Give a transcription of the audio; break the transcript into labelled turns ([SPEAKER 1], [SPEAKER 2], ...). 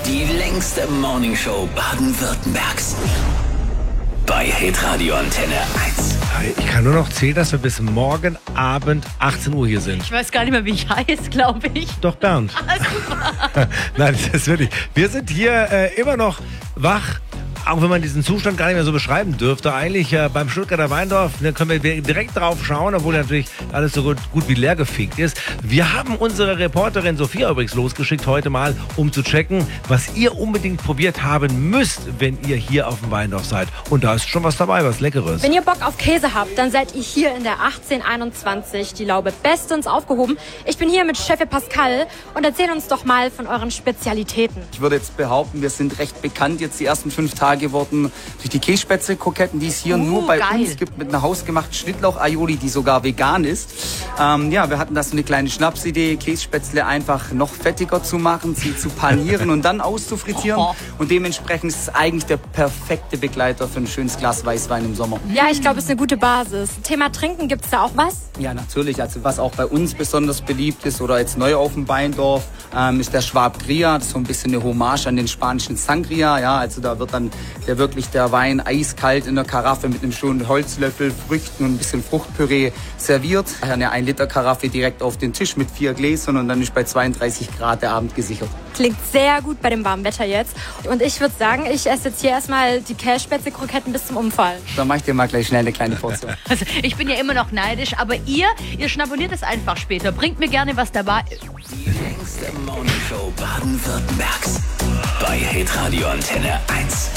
[SPEAKER 1] Die längste Morningshow Baden-Württembergs. Bei Hitradio Antenne 1.
[SPEAKER 2] Ich kann nur noch zählen, dass wir bis morgen Abend 18 Uhr hier sind.
[SPEAKER 3] Ich weiß gar nicht mehr, wie ich heiße, glaube ich.
[SPEAKER 2] Doch, Bernd. Nein, das ist wirklich. Wir sind hier immer noch wach. Auch wenn man diesen Zustand gar nicht mehr so beschreiben dürfte. Eigentlich beim Stuttgarter Weindorf, da können wir direkt drauf schauen, obwohl natürlich alles so gut wie leer gefegt ist. Wir haben unsere Reporterin Sophia übrigens losgeschickt heute mal, um zu checken, was ihr unbedingt probiert haben müsst, wenn ihr hier auf dem Weindorf seid. Und da ist schon was dabei, was Leckeres.
[SPEAKER 4] Wenn ihr Bock auf Käse habt, dann seid ihr hier in der 1821, die Laube, bestens aufgehoben. Ich bin hier mit Chef Pascal und erzähl uns doch mal von euren Spezialitäten.
[SPEAKER 5] Ich würde jetzt behaupten, wir sind recht bekannt jetzt die ersten 5 Tage geworden durch die Kässpätzle-Kroketten, die es hier nur bei uns gibt, mit einer hausgemachten Schnittlauch-Aioli, die sogar vegan ist. Wir hatten da so eine kleine Schnapsidee, Kässpätzle einfach noch fettiger zu machen, sie zu panieren und dann auszufrittieren. Und dementsprechend ist es eigentlich der perfekte Begleiter für ein schönes Glas Weißwein im Sommer.
[SPEAKER 4] Ja, ich glaube, es ist eine gute Basis. Thema Trinken, gibt's da auch was?
[SPEAKER 5] Ja, natürlich. Also was auch bei uns besonders beliebt ist oder jetzt neu auf dem Weindorf, ist der Schwab Gria. Das ist so ein bisschen eine Hommage an den spanischen Sangria. Ja, also da wird dann der Wein eiskalt in der Karaffe mit einem schönen Holzlöffel, Früchten und ein bisschen Fruchtpüree serviert. Eine 1-Liter-Karaffe direkt auf den Tisch mit 4 Gläsern und dann ist bei 32 Grad der Abend gesichert.
[SPEAKER 4] Klingt sehr gut bei dem warmen Wetter jetzt. Und ich würde sagen, ich esse jetzt hier erstmal die Kässpätzle-Kroketten bis zum Umfallen.
[SPEAKER 5] Dann mache ich dir mal gleich schnell eine kleine Portion.
[SPEAKER 3] Also, ich bin ja immer noch neidisch, aber ihr schnabuliert es einfach später. Bringt mir gerne was dabei.
[SPEAKER 1] Die längste Morningshow Baden-Württembergs. Bei Hitradio Antenne 1.